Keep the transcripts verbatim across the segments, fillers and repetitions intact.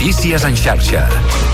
Notícies en xarxa.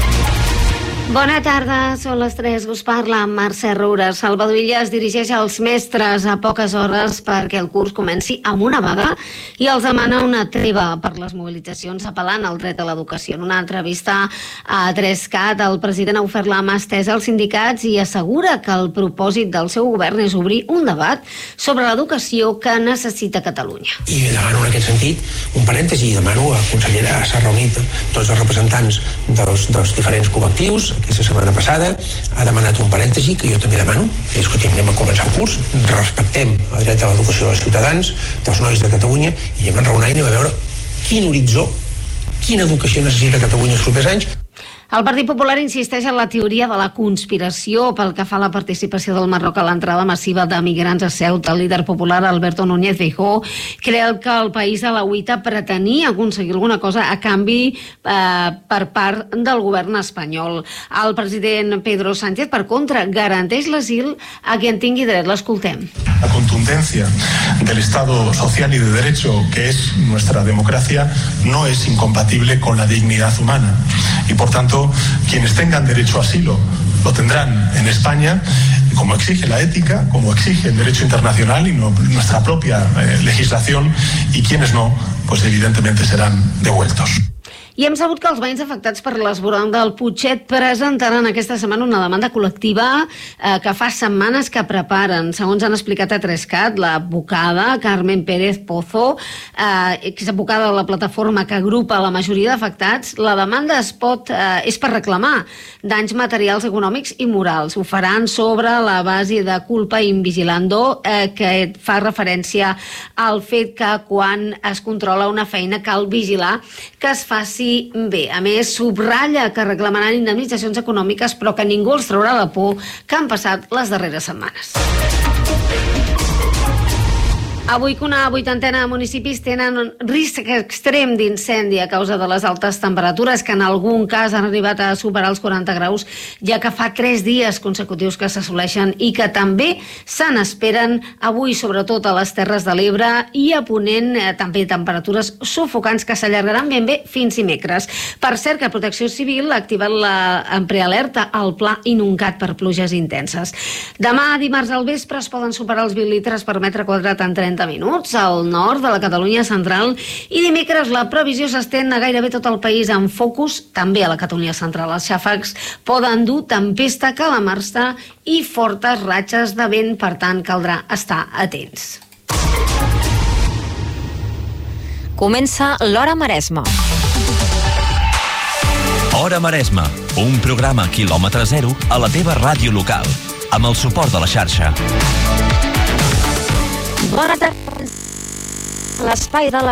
Bona tarda, són les tres, us parla Mercè Roura. Salvador Illa es dirigeix als mestres a poques hores perquè el curs comenci amb una vaga i els demana una treva per les mobilitzacions apel·lant al dret a l'educació. En una entrevista a Trescat, el president ha ofert la mà estesa als sindicats i assegura que el propòsit del seu govern és obrir un debat sobre l'educació que necessita Catalunya. I demano en aquest sentit un parèntesi i demano a la consellera, s'ha reunit tots els representants dels, dels diferents col·lectius. Aquesta setmana passada ha demanat un parèntesi que jo també demano, que és que anem a començar el curs, respectem el dret a l'educació dels ciutadans, dels nois de Catalunya, i anem a enraonar i anem a veure quin horitzó, quina educació necessita Catalunya els propers anys. El Partit Popular insisteix en la teoria de la conspiració pel que fa a la participació del Marroc a l'entrada massiva de migrants a Ceuta. El líder popular Alberto Núñez Feijóo creu que el país a la U I T A pretenia aconseguir alguna cosa a canvi eh, per part del govern espanyol. El president Pedro Sánchez, per contra, garanteix l'asil a qui en tingui dret. L'escoltem. La contundencia del Estado social y de derecho que es nuestra democracia no es incompatible con la dignidad humana y por tanto quienes tengan derecho a asilo lo tendrán en España, como exige la ética, como exige el derecho internacional y no, nuestra propia eh, legislación, y quienes no, pues evidentemente serán devueltos. I hem sabut que els veïns afectats per l'esborrany del Putxet presentaran aquesta setmana una demanda col·lectiva eh, que fa setmanes que preparen. Segons han explicat a Trescat, l'advocada Carmen Pérez Pozo, eh, que és advocada de la plataforma que agrupa la majoria d'afectats, la demanda es pot, eh, és per reclamar danys materials, econòmics i morals. Ho faran sobre la base de culpa in vigilando, eh, que fa referència al fet que quan es controla una feina cal vigilar que es faci bé. A més, subratlla que reclamaran indemnitzacions econòmiques, però que ningú els traurà la por que han passat les darreres setmanes. Avui que una vuitantena de municipis tenen risc extrem d'incendi a causa de les altes temperatures que en algun cas han arribat a superar els quaranta graus, ja que fa tres dies consecutius que s'assoleixen i que també se n'esperen avui, sobretot a les Terres de l'Ebre i a Ponent, eh, també temperatures sufocants que s'allargaran ben bé fins dimecres. Per cert, que Protecció Civil ha activat la en prealerta al pla inuncat per pluges intenses. Demà, dimarts al vespre, es poden superar els vint litres per metre quadrat en trenta minuts al nord de la Catalunya central i dimecres la previsió s'estén a gairebé tot el país amb focus també a la Catalunya central. Els xàfecs poden dur tempesta, calamarsa i fortes ratxes de vent, per tant caldrà estar atents. Comença l'Hora Maresma. Hora Maresma, un programa quilòmetre zero a la teva ràdio local, amb el suport de la xarxa. Bona tarda. L'espai de la